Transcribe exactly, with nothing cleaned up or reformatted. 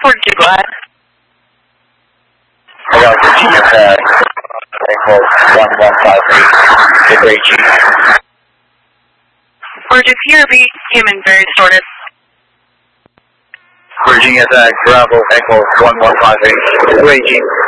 four two, go ahead. I got Virginia Tag, Echo one one five eight, the Great G. Roger, Sierra B, came in very distorted. Virginia Tag, Bravo, Echo one one five eight, the Great G.